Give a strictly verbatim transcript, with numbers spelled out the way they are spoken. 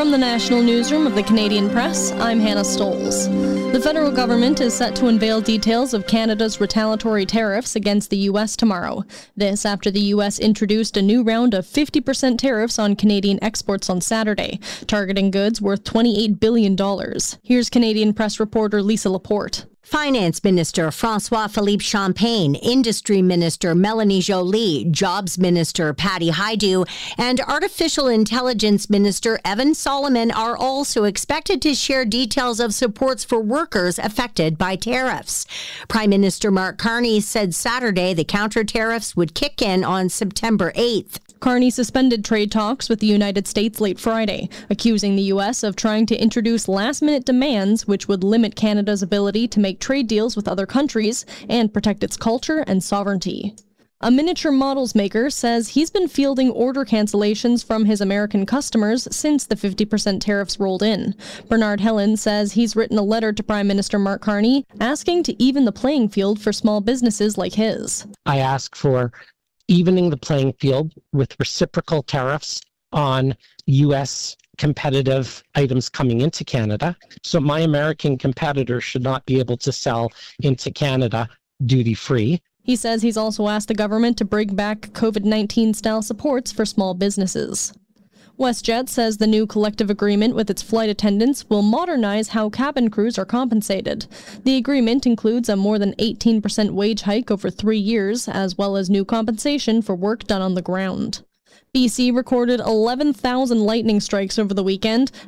From the National Newsroom of the Canadian Press, I'm Hannah Stoles. The federal government is set to unveil details of Canada's retaliatory tariffs against the U S tomorrow. This after the U S introduced a new round of fifty percent tariffs on Canadian exports on Saturday, targeting goods worth twenty-eight billion dollars. Here's Canadian Press reporter Lisa Laporte. Finance Minister François-Philippe Champagne, Industry Minister Melanie Joly, Jobs Minister Patty Hajdu, and Artificial Intelligence Minister Evan Solomon are also expected to share details of supports for workers affected by tariffs. Prime Minister Mark Carney said Saturday the counter tariffs would kick in on September eighth. Carney suspended trade talks with the United States late Friday, accusing the U S of trying to introduce last-minute demands which would limit Canada's ability to make trade deals with other countries and protect its culture and sovereignty. A miniature models maker says he's been fielding order cancellations from his American customers since the fifty percent tariffs rolled in. Bernard Helen says he's written a letter to Prime Minister Mark Carney asking to even the playing field for small businesses like his. I ask for evening the playing field with reciprocal tariffs on U S competitive items coming into Canada. So my American competitors should not be able to sell into Canada duty-free. He says he's also asked the government to bring back COVID nineteen style supports for small businesses. WestJet says the new collective agreement with its flight attendants will modernize how cabin crews are compensated. The agreement includes a more than eighteen percent wage hike over three years, as well as new compensation for work done on the ground. B C recorded eleven thousand lightning strikes over the weekend,